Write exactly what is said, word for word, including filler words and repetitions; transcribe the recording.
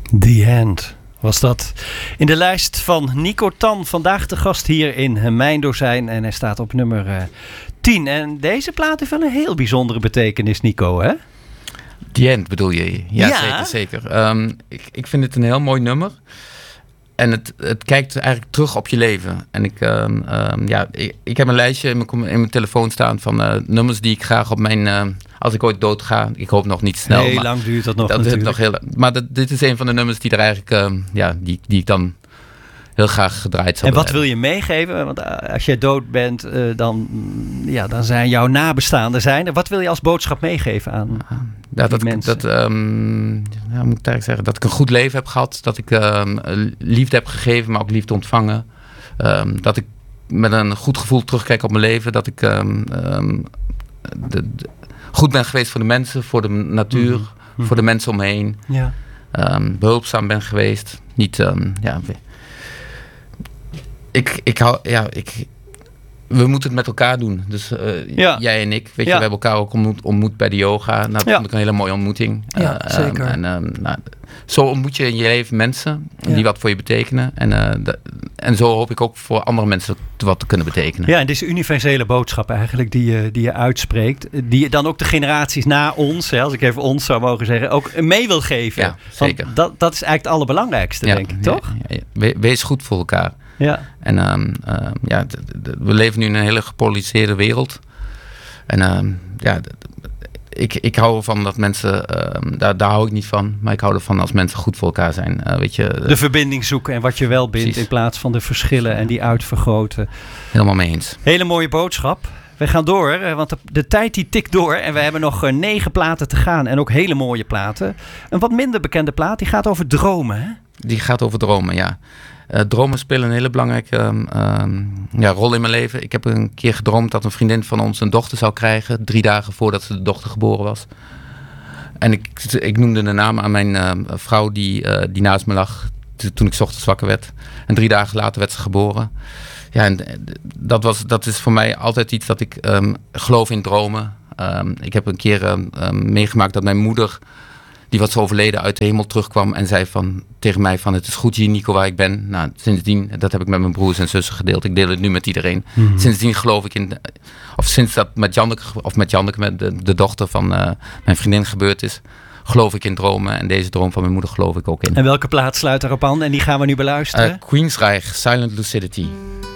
The End was dat. In de lijst van Nico Tan. Vandaag de gast hier in Mijn Dozijn. En hij staat op nummer uh, tien. En deze plaat heeft wel een heel bijzondere betekenis, Nico, hè? The End bedoel je? Ja, ja. zeker. zeker. Um, ik, ik vind het een heel mooi nummer. En het, het kijkt eigenlijk terug op je leven. En ik, um, um, ja, ik, ik heb een lijstje in mijn, in mijn telefoon staan van uh, nummers die ik graag op mijn... Uh, als ik ooit dood ga, ik hoop nog niet snel. Heel maar lang duurt dat nog dat natuurlijk. Nog heel, maar dat, dit is een van de nummers die er eigenlijk, uh, ja, die, die ik dan heel graag gedraaid zou En wat hebben. wil je meegeven? Want uh, als jij dood bent, uh, dan, ja, dan zijn jouw nabestaanden zijn er. Wat wil je als boodschap meegeven aan ja, dat, mensen? Dat, um, ja, moet ik eigenlijk zeggen, dat ik een goed leven heb gehad. Dat ik um, liefde heb gegeven, maar ook liefde ontvangen. Um, dat ik met een goed gevoel terugkijk op mijn leven. Dat ik um, um, de, de, goed ben geweest voor de mensen, voor de natuur, mm-hmm. voor de mensen om me heen. Ja. Um, behulpzaam ben geweest. Niet, um, ja... Ik, ik hou, ja, ik... We moeten het met elkaar doen. Dus uh, ja. jij en ik, weet je, ja. we hebben elkaar ook ontmoet, ontmoet bij de yoga. Nou, dat ja. vond ik een hele mooie ontmoeting. Ja, uh, zeker. Um, en, um, nou, zo ontmoet je in je leven mensen die ja. wat voor je betekenen. En, uh, de, en zo hoop ik ook voor andere mensen wat te kunnen betekenen. Ja, en dit is een universele boodschap eigenlijk die je, die je uitspreekt. Die je dan ook de generaties na ons, hè, als ik even ons zou mogen zeggen, ook mee wil geven. Ja, zeker. Want dat, dat is eigenlijk het allerbelangrijkste, ja, denk ik, toch? Ja, ja, ja. We, wees goed voor elkaar. Ja. En um, uh, ja, d- d- we leven nu in een hele gepolariseerde wereld. En um, ja, d- d- ik, ik hou ervan dat mensen, um, daar, daar hou ik niet van, maar ik hou ervan als mensen goed voor elkaar zijn. Uh, weet je, de verbinding zoeken en wat je wel bindt, precies. In plaats van de verschillen en die uitvergroten. Helemaal mee eens. Hele mooie boodschap. We gaan door, want de, de tijd die tikt door en we hebben nog uh, negen platen te gaan en ook hele mooie platen. Een wat minder bekende plaat, die gaat over dromen, hè? Die gaat over dromen, ja. Uh, dromen spelen een hele belangrijke um, um, ja, rol in mijn leven. Ik heb een keer gedroomd dat een vriendin van ons een dochter zou krijgen. Drie dagen voordat ze de dochter geboren was. En ik, ik noemde de naam aan mijn uh, vrouw die, uh, die naast me lag t- toen ik 's ochtends wakker werd. En drie dagen later werd ze geboren. Ja, en dat, was, dat is voor mij altijd iets dat ik um, geloof in dromen. Um, ik heb een keer um, um, meegemaakt dat mijn moeder... die was overleden, uit de hemel terugkwam en zei van, tegen mij van, het is goed hier, Nico, waar ik ben. Nou, sindsdien, dat heb ik met mijn broers en zussen gedeeld. Ik deel het nu met iedereen. Mm-hmm. Sindsdien geloof ik in, of sinds dat met Janneke, of met Janneke, met de, de dochter van uh, mijn vriendin gebeurd is, geloof ik in dromen. En deze droom van mijn moeder geloof ik ook in. En welke plaat sluit daarop aan? En die gaan we nu beluisteren? Uh, Queensryche, Silent Lucidity.